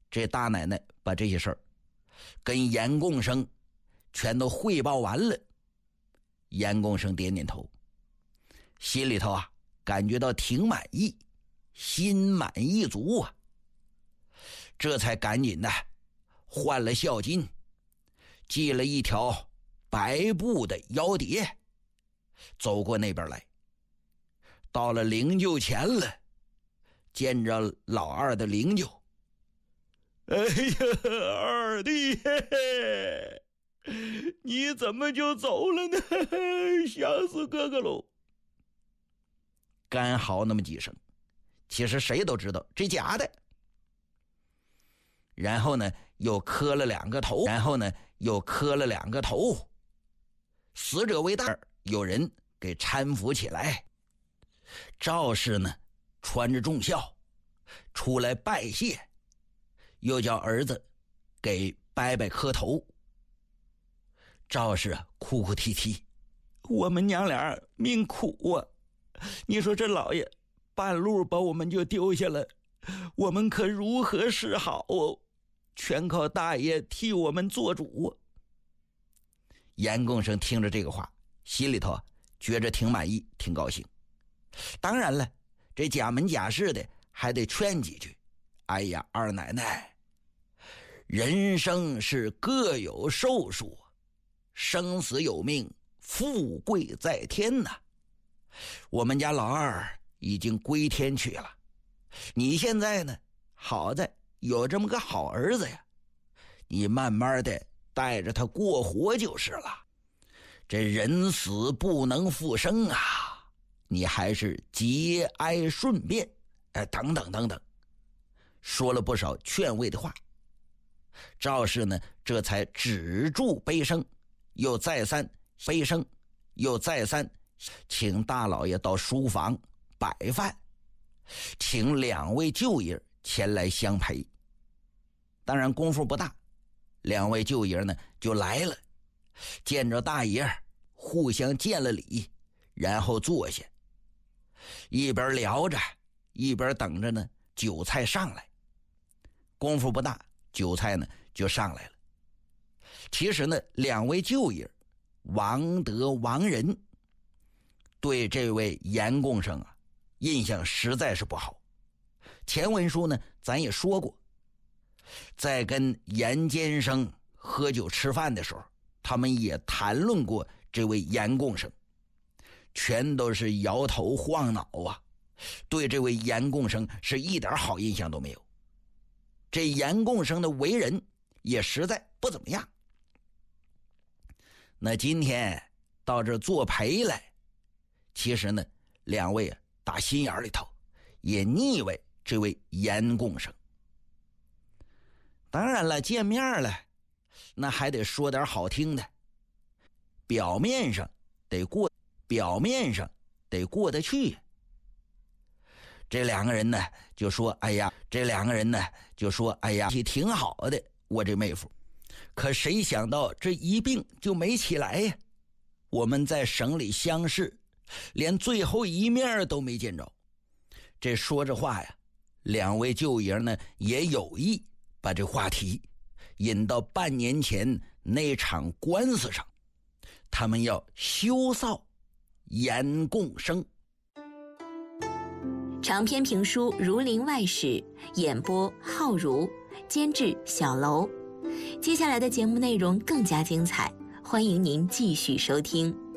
这大奶奶把这些事儿跟严共生全都汇报完了。严共生点点头，心里头感觉到挺满意，心满意足啊。这才赶紧的换了孝金，系了一条白布的腰碟，走过那边来。到了灵柩前了，见着老二的灵柩，哎呀，二弟，你怎么就走了呢？想死哥哥喽！干嚎那么几声，其实谁都知道这假的。然后呢，又磕了2个头，死者为大，有人给搀扶起来。赵氏呢，穿着重孝出来拜谢，又叫儿子给拜拜磕头。赵氏哭哭啼啼，我们娘俩命苦啊！你说这老爷半路把我们就丢下了，我们可如何是好哦？全靠大爷替我们做主。严共生听着这个话，心里头觉着挺满意，挺高兴。当然了，这假门假式的还得劝几句。哎呀，二奶奶，人生是各有寿数，生死有命，富贵在天呐。我们家老二已经归天去了，你现在呢，好在有这么个好儿子呀，你慢慢的带着他过活就是了。这人死不能复生啊，你还是节哀顺变，等等等等，说了不少劝慰的话。赵氏呢，这才止住悲声，又再三请大老爷到书房摆饭，请2位舅爷前来相陪。当然功夫不大，2位舅爷呢就来了，见着大爷互相见了礼，然后坐下，一边聊着一边等着呢酒菜上来。功夫不大，酒菜呢就上来了。其实呢，2位舅爷王德、王仁对这位严共生印象实在是不好。前文书呢咱也说过，在跟严监生喝酒吃饭的时候，他们也谈论过这位严共生，全都是摇头晃脑对这位严共生是一点好印象都没有。这严共生的为人也实在不怎么样。那今天到这作陪来，其实呢2位打心眼里头也腻歪这位严共生。当然了，见面了那还得说点好听的，表面上得过得去。这2个人呢就说哎呀挺好的，我这妹夫。可谁想到这一病就没起来呀，我们在省里乡试连最后一面都没见着。这说着话呀，2位舅爷呢也有意把这话题引到半年前那场官司上，他们要休臊严共生。 长篇评书《儒林外史》，演播浩如，监制小楼。接下来的节目内容更加精彩，欢迎您继续收听。